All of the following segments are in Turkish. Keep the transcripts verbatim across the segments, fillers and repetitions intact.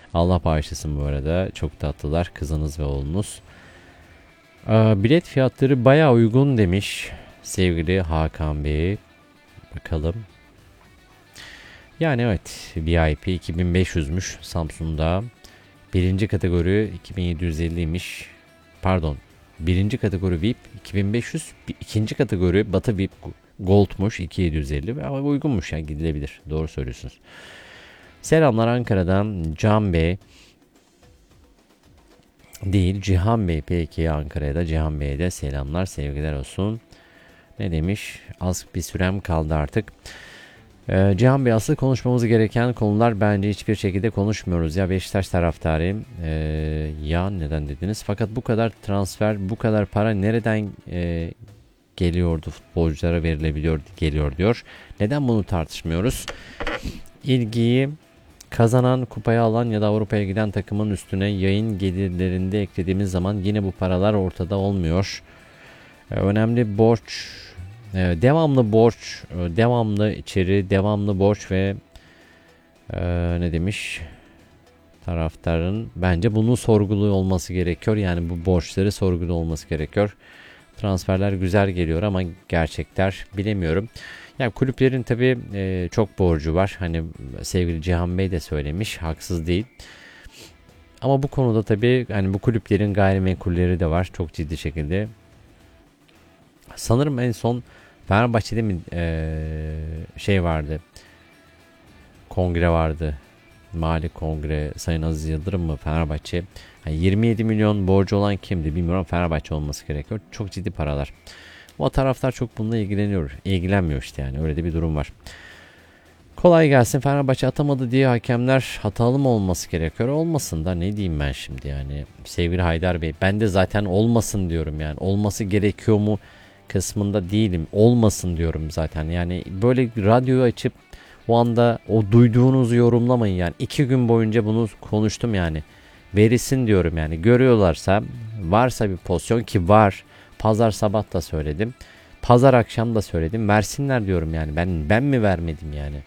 Allah bağışlasın bu arada. Çok tatlılar kızınız ve oğlunuz. Aa, bilet fiyatları baya uygun demiş sevgili Hakan Bey. Bakalım. Yani evet, V I P iki bin beş yüzmüş Samsun'da. Birinci kategori iki bin yedi yüz elliymiş. Pardon. Birinci kategori V I P iki bin beş yüz. İkinci kategori Batı V I P Gold'muş iki bin yedi yüz elli. Ama uygunmuş yani, gidilebilir. Doğru söylüyorsunuz. Selamlar Ankara'dan Can Bey. Değil Cihan Bey, peki Ankara'ya da Cihan Bey'e de selamlar sevgiler olsun. Ne demiş? Az bir sürem kaldı artık. Ee, Cihan Bey, asıl konuşmamız gereken konular bence hiçbir şekilde konuşmuyoruz. Ya Beşiktaş taraftarıyım. Ee, ya neden dediniz? Fakat bu kadar transfer, bu kadar para nereden e, geliyordu, futbolculara verilebiliyor, geliyor diyor. Neden bunu tartışmıyoruz? İlgiyi kazanan, kupayı alan ya da Avrupa'ya giden takımın üstüne yayın gelirlerinde eklediğimiz zaman yine bu paralar ortada olmuyor. Ee, önemli borç, e, devamlı borç, e, devamlı içeri, devamlı borç ve e, ne demiş? Taraftarın bence bunu sorgulu olması gerekiyor. Yani bu borçları sorgulu olması gerekiyor. Transferler güzel geliyor ama gerçekler bilemiyorum. Yani kulüplerin tabii e, çok borcu var. Hani sevgili Cihan Bey de söylemiş, haksız değil. Ama bu konuda tabii hani bu kulüplerin gayrimenkulleri de var çok ciddi şekilde. Sanırım en son Fenerbahçe'de mi e, şey vardı. Kongre vardı. Mali kongre, Sayın Aziz Yıldırım mı, Fenerbahçe. Yani yirmi yedi milyon borcu olan kimdi bilmiyorum, Fenerbahçe olması gerekiyor. Çok ciddi paralar. O taraftar çok bununla ilgileniyor. İlgilenmiyor işte, yani öyle de bir durum var. Kolay gelsin. Fenerbahçe atamadı diye hakemler hatalı mı olması gerekiyor? Olmasın da ne diyeyim ben şimdi yani. Sevgili Haydar Bey, ben de zaten olmasın diyorum yani. Olması gerekiyor mu kısmında değilim. Olmasın diyorum zaten. Yani böyle radyoyu açıp o anda o duyduğunuzu yorumlamayın yani. İki gün boyunca bunu konuştum yani. Verilsin diyorum yani. Görüyorlarsa, varsa bir pozisyon, ki var. Pazar sabah da söyledim. Pazar akşam da söyledim. Versinler diyorum yani. Ben ben mi vermedim yani?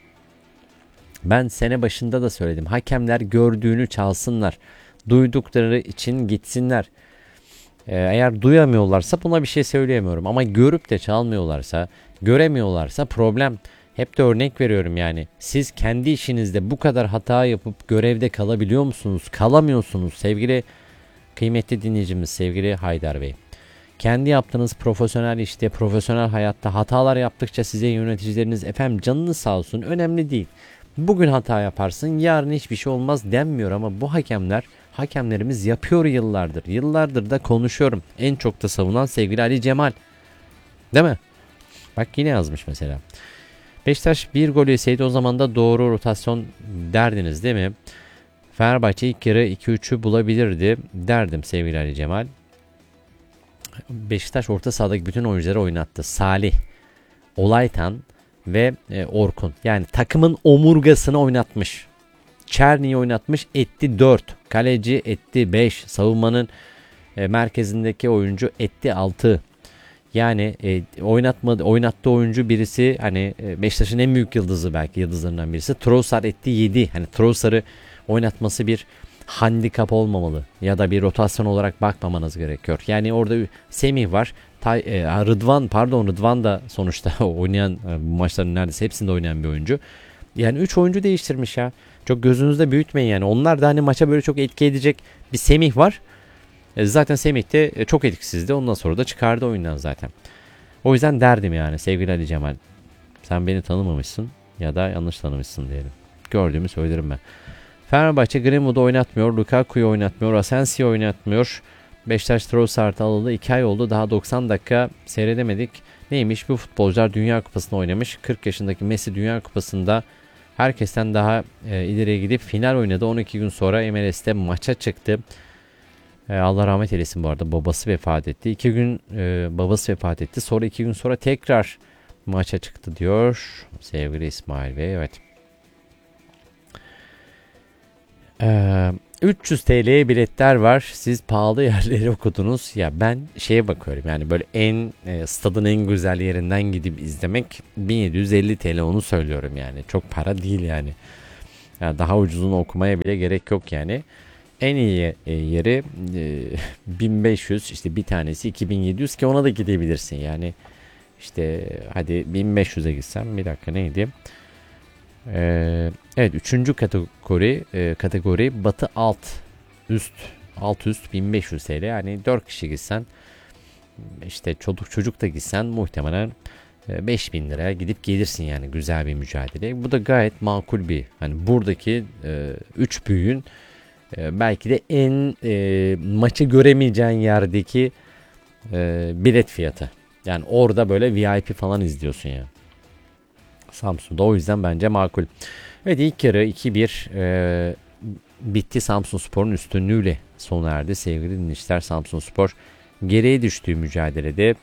Ben sene başında da söyledim. Hakemler gördüğünü çalsınlar. Duydukları için gitsinler. Ee, eğer duyamıyorlarsa buna bir şey söyleyemiyorum. Ama görüp de çalmıyorlarsa, göremiyorlarsa problem. Hep de örnek veriyorum yani. Siz kendi işinizde bu kadar hata yapıp görevde kalabiliyor musunuz? Kalamıyorsunuz sevgili kıymetli dinleyicimiz, sevgili Haydar Bey. Kendi yaptığınız profesyonel işte, profesyonel hayatta hatalar yaptıkça size yöneticileriniz efendim canınız sağ olsun, önemli değil. Bugün hata yaparsın, yarın hiçbir şey olmaz denmiyor ama bu hakemler, hakemlerimiz yapıyor yıllardır. Yıllardır da konuşuyorum. En çok da savunan sevgili Ali Cemal. Değil mi? Bak yine yazmış mesela. Beşiktaş bir gol yeseydi o zaman da doğru rotasyon derdiniz değil mi? Fenerbahçe ilk yarı iki üçü bulabilirdi derdim sevgili Ali Cemal. Beşiktaş orta sahadaki bütün oyuncuları oynattı. Salih, Olaytan ve e, Orkun. Yani takımın omurgasını oynatmış. Çerni'yi oynatmış, etti dört. Kaleci etti beş. Savunmanın e, merkezindeki oyuncu etti altı. Yani e, oynatmadı, oynattığı oyuncu birisi, hani e, Beşiktaş'ın en büyük yıldızı, belki yıldızlarından birisi. Trossard etti yedi. Hani Trossard'ı oynatması bir handikap olmamalı ya da bir rotasyon olarak bakmamanız gerekiyor. Yani orada Semih var. Tay, e, Rıdvan pardon Rıdvan da sonuçta oynayan, e, bu maçların neredeyse hepsinde oynayan bir oyuncu. Yani üç oyuncu değiştirmiş ya. Çok gözünüzde büyütmeyin yani. Onlar da hani maça böyle çok etki edecek bir Semih var. E, zaten Semih de e, çok etkisizdi. Ondan sonra da çıkardı oyundan zaten. O yüzden derdim yani sevgili Ali Cemal. Sen beni tanımamışsın ya da yanlış tanımışsın diyelim. Gördüğümü söylerim ben. Fenerbahçe Greenwood'u oynatmıyor. Lukaku'yu oynatmıyor. Asensio'yu oynatmıyor. Beşiktaş Trossard'ı alalı iki ay oldu. Daha doksan dakika seyredemedik. Neymiş, bu futbolcular Dünya Kupası'nda oynamış. kırk yaşındaki Messi Dünya Kupası'nda herkesten daha e, ileriye gidip final oynadı. on iki gün sonra M L S'te maça çıktı. E, Allah rahmet eylesin bu arada. Babası vefat etti. iki gün e, babası vefat etti. Sonra iki gün sonra tekrar maça çıktı diyor sevgili İsmail Bey. Evet. Ee, üç yüz T L'ye biletler var. Siz pahalı yerleri okudunuz. Ya ben şeye bakıyorum. Yani böyle en e, stadın en güzel yerinden gidip izlemek bin yedi yüz elli T L, onu söylüyorum yani. Çok para değil yani. Yani daha ucuzunu okumaya bile gerek yok yani. En iyi e, yeri e, bin beş yüz, işte bir tanesi iki bin yedi yüz ki ona da gidebilirsin. Yani işte hadi bin beş yüze gitsem, bir dakika neydi? Ee, evet, üçüncü kategori e, kategori batı alt üst alt üst bin beş yüz T L, yani dört kişi gitsen, işte çocuk çocuk da gitsen muhtemelen e, beş bin liraya gidip gelirsin, yani güzel bir mücadele. Bu da gayet makul bir, hani buradaki üç büyüğün e, belki de en e, maçı göremeyeceğin yerdeki e, bilet fiyatı. Yani orada böyle V I P falan izliyorsun ya. Samsun'da, o yüzden bence makul. Evet, ilk yarı iki bir e, bitti. Samsunspor'un üstünlüğüyle sona erdi. Sevgili dinleyiciler, Samsunspor geriye düştüğü mücadelede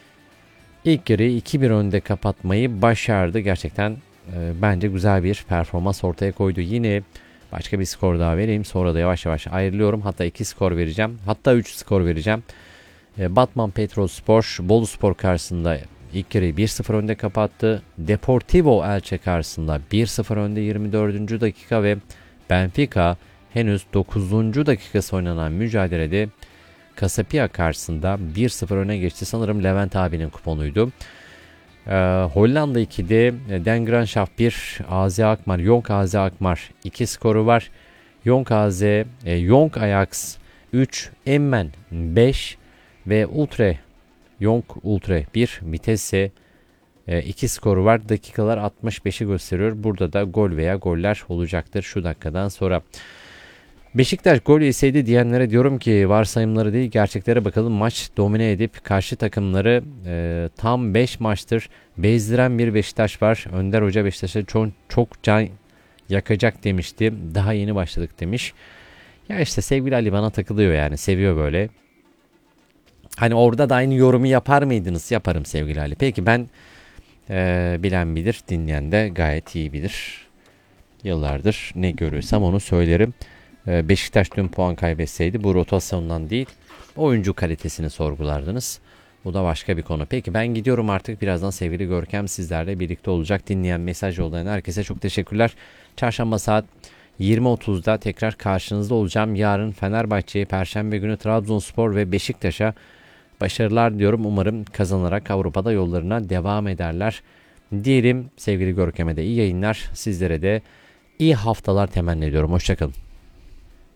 ilk yarıyı iki bir önde kapatmayı başardı. Gerçekten e, bence güzel bir performans ortaya koydu. Yine başka bir skor daha vereyim. Sonra da yavaş yavaş ayrılıyorum. Hatta iki skor vereceğim. Hatta üç skor vereceğim. E, Batman Petrolspor Boluspor karşısında İlk yarıyı bir sıfır önde kapattı. Deportivo Elche karşısında bir sıfır önde yirmi dördüncü dakika ve Benfica henüz dokuzuncu dakikası oynanan mücadelede Casapia karşısında bir sıfır öne geçti. Sanırım Levent abinin kuponuydu. Ee, Hollanda ikide Den Graafschap bir, A Z Alkmaar, Jong A Z Alkmaar iki skoru var. Jong A Z, e, Jong Ajax üç, Emmen beş ve Ultre Jong Ultra bir, Vitesse iki skoru var. Dakikalar altmış beşi gösteriyor. Burada da gol veya goller olacaktır şu dakikadan sonra. Beşiktaş gol yeseydi diyenlere diyorum ki varsayımları değil, gerçeklere bakalım. Maç domine edip karşı takımları e, tam beş maçtır bezdiren bir Beşiktaş var. Önder Hoca Beşiktaş'a çok, çok can yakacak demişti. Daha yeni başladık demiş. Ya işte sevgili Ali bana takılıyor, yani seviyor böyle. Hani orada da aynı yorumu yapar mıydınız? Yaparım sevgili Ali. Peki ben e, bilen bilir, dinleyen de gayet iyi bilir. Yıllardır ne görüyorsam onu söylerim. E, Beşiktaş dün puan kaybetseydi bu rotasyondan değil, oyuncu kalitesini sorgulardınız. Bu da başka bir konu. Peki ben gidiyorum artık. Birazdan sevgili Görkem sizlerle birlikte olacak. Dinleyen, mesaj yollayan herkese çok teşekkürler. Çarşamba saat yirmi otuzda tekrar karşınızda olacağım. Yarın Fenerbahçe'ye, Perşembe günü Trabzonspor ve Beşiktaş'a başarılar diyorum. Umarım kazanarak Avrupa'da yollarına devam ederler diyelim. Sevgili Görkem'e de iyi yayınlar. Sizlere de iyi haftalar temenni ediyorum. Hoşçakalın.